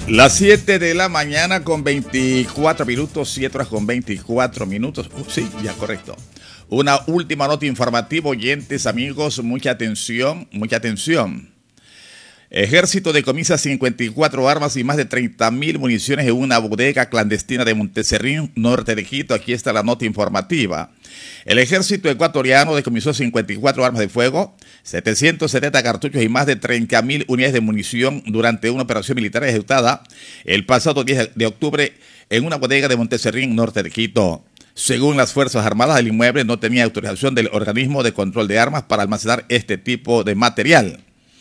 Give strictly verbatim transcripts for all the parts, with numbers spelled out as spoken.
Las siete de la mañana con veinticuatro minutos, siete horas con veinticuatro minutos. Uh, sí, ya correcto. Una última nota informativa, oyentes, amigos, mucha atención, mucha atención. Ejército decomisa cincuenta y cuatro armas y más de treinta mil municiones en una bodega clandestina de Monteserrín, norte de Quito. Aquí está la nota informativa. El ejército ecuatoriano decomisó cincuenta y cuatro armas de fuego, setecientos setenta cartuchos y más de treinta mil unidades de munición durante una operación militar ejecutada el pasado diez de octubre en una bodega de Monteserrín, norte de Quito. Según las Fuerzas Armadas, el inmueble no tenía autorización del organismo de control de armas para almacenar este tipo de material.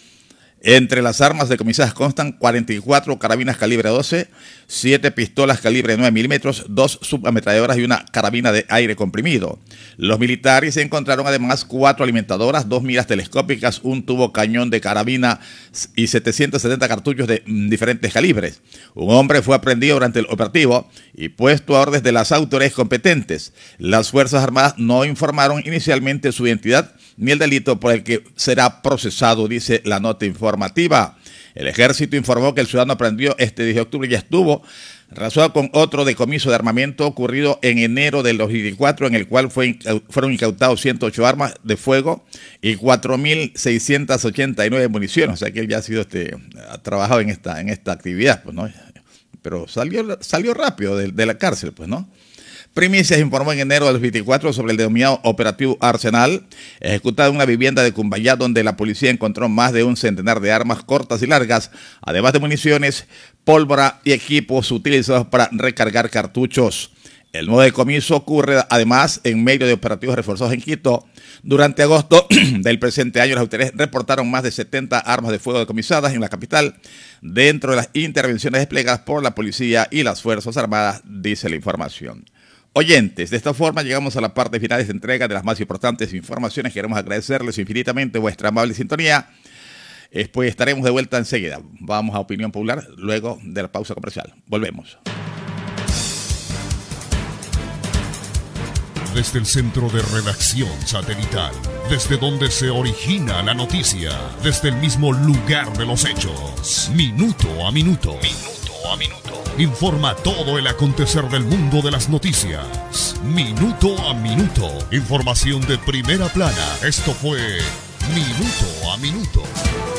Entre las armas decomisadas constan cuarenta y cuatro carabinas calibre doce, siete pistolas calibre nueve milímetros, dos subametralladoras y una carabina de aire comprimido. Los militares encontraron además cuatro alimentadoras, dos miras telescópicas, un tubo cañón de carabina y setecientos setenta cartuchos de diferentes calibres. Un hombre fue aprehendido durante el operativo y puesto a órdenes de las autoridades competentes. Las Fuerzas Armadas no informaron inicialmente su identidad ni el delito por el que será procesado, dice la nota informativa. El ejército informó que el ciudadano aprendido este diez de octubre ya estuvo relacionado con otro decomiso de armamento ocurrido en enero del dos mil veinticuatro, en el cual fue, fueron incautados ciento ocho armas de fuego y cuatro mil seiscientos ochenta y nueve municiones. O sea que él ya ha sido este, ha trabajado en esta, en esta actividad, pues, ¿no? Pero salió, salió rápido de, de la cárcel, pues, ¿no? Primicias informó en enero del veinticuatro sobre el denominado Operativo Arsenal, ejecutado en una vivienda de Cumbayá, donde la policía encontró más de un centenar de armas cortas y largas, además de municiones, pólvora y equipos utilizados para recargar cartuchos. El nuevo decomiso ocurre además en medio de operativos reforzados en Quito. Durante agosto del presente año, las autoridades reportaron más de setenta armas de fuego decomisadas en la capital, dentro de las intervenciones desplegadas por la policía y las Fuerzas Armadas, dice la información. Oyentes, de esta forma llegamos a la parte final de esta entrega de las más importantes informaciones. Queremos agradecerles infinitamente vuestra amable sintonía. Después estaremos de vuelta enseguida. Vamos a Opinión Popular luego de la pausa comercial. Volvemos. Desde el centro de redacción satelital, desde donde se origina la noticia, desde el mismo lugar de los hechos, minuto a minuto. Minuto a minuto. Informa todo el acontecer del mundo de las noticias. Minuto a minuto. Información de primera plana. Esto fue Minuto a Minuto.